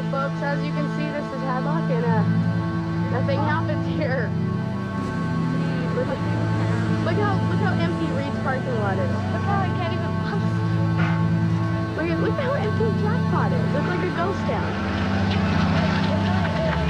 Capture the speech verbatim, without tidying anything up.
folks, as you can see, this is Hadlock, and uh, nothing happens here. Look, at, look how look how empty Reed's parking lot is. Look how I can't even bust. Look at look how empty Jackpot is. It's like a ghost town.